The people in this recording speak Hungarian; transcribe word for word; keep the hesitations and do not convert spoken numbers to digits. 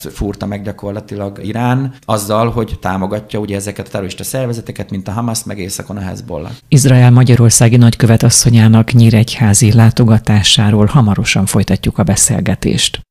fúrta meg gyakorlatilag Irán azzal, hogy támogatja ugye ezeket a terrorista szervezeteket, mint a Hamas, meg északon a Hezbollah. Izrael magyarországi nagykövet asszonyának nyíregyházi látogatásáról hamarosan folytatjuk a beszélgetést.